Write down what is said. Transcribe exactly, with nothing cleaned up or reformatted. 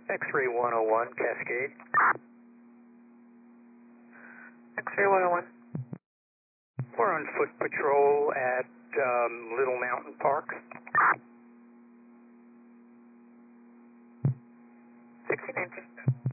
X-ray one oh one, Cascade. X-ray one oh one. We're on foot patrol at um, Little Mountain Park. sixty nineteen.